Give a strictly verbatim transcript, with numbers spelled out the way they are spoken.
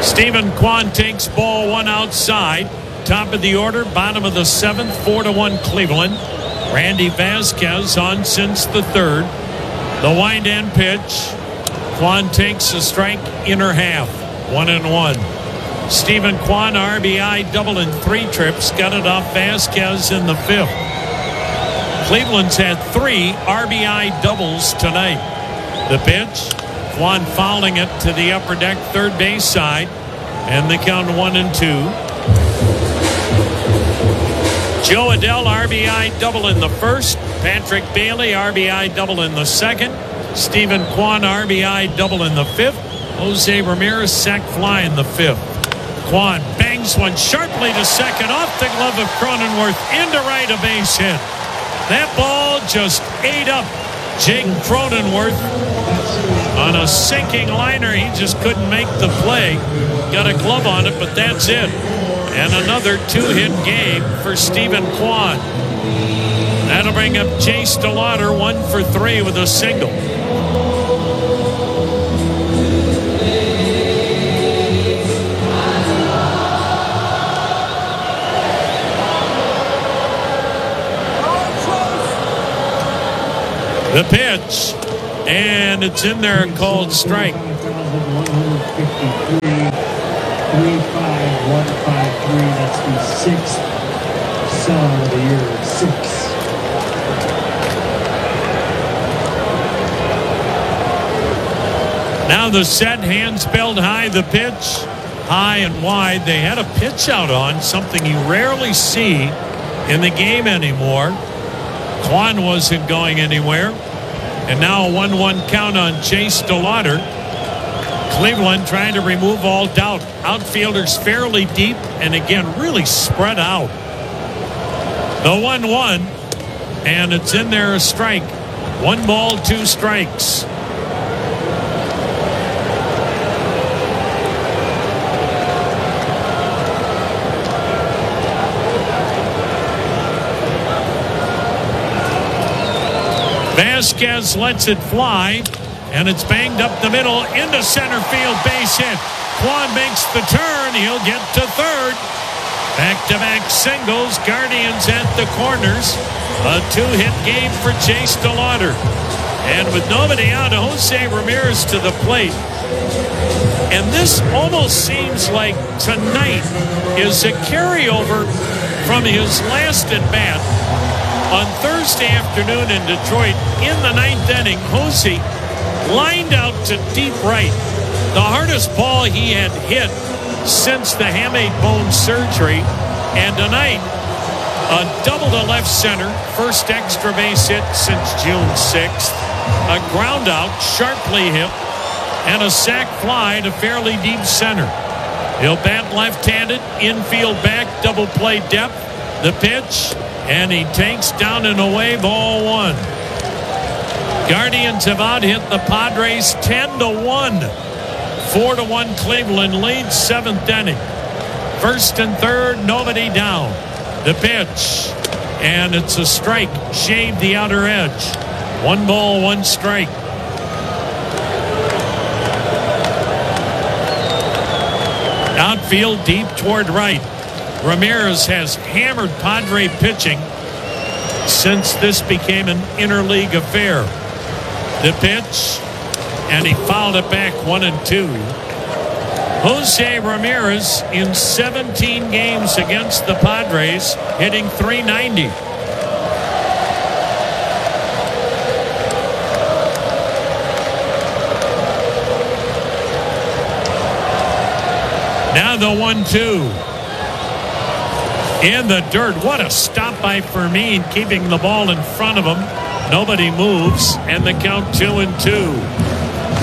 Stephen Kwan takes ball one outside. Top of the order, bottom of the seventh, four to one Cleveland. Randy Vasquez on since the third. The wind end pitch. Kwan takes a strike, inner half, one and one. Stephen Kwan, R B I double in three trips, got it off Vasquez in the fifth. Cleveland's had three R B I doubles tonight. The pitch, Kwan fouling it to the upper deck, third base side, and the count one and two. Joe Adell, R B I double in the first. Patrick Bailey, R B I double in the second. Stephen Kwan, R B I double in the fifth. Jose Ramirez, sac fly in the fifth. Kwan bangs one sharply to second, off the glove of Cronenworth, into right, a base hit. That ball just ate up Jake Cronenworth on a sinking liner. He just couldn't make the play. Got a glove on it, but that's it. And another two-hit game for Stephen Kwan. That'll bring up Chase DeLauder, one for three with a single. The pitch, and it's in there, called strike. three five one five three. That's the sixth sellout of the year. Six. Now the set, hands held high, the pitch, high and wide. They had a pitch out on, something you rarely see in the game anymore. Kwan wasn't going anywhere. And now a one one count on Chase DeLauder. Cleveland trying to remove all doubt. Outfielders fairly deep and again really spread out. The one one, and it's in there, a strike. One ball, two strikes. Vasquez lets it fly, and it's banged up the middle into center field, base hit. Kwan makes the turn. He'll get to third. Back-to-back singles. Guardians at the corners. A two-hit game for Chase DeLauder. And with nobody out, Jose Ramirez to the plate. And this almost seems like tonight is a carryover from his last at-bat. On Thursday afternoon in Detroit, in the ninth inning, Jose lined out to deep right. The hardest ball he had hit since the hamate bone surgery. And tonight, a double to left center, first extra base hit since June sixth. A ground out, sharply hit, and a sac fly to fairly deep center. He'll bat left-handed, infield back, double play depth. The pitch, and he takes down and away, ball one. Guardians have out-hit the Padres ten to one. four to one Cleveland leads, seventh inning. First and third, nobody down. The pitch, and it's a strike. Shaved the outer edge. One ball, one strike. Outfield deep toward right. Ramirez has hammered Padre pitching since this became an interleague affair. The pitch, and he fouled it back, one and two. Jose Ramirez in seventeen games against the Padres, hitting three ninety. Now the one two. In the dirt. What a stop by Fermin, keeping the ball in front of him. Nobody moves, and the count two and two.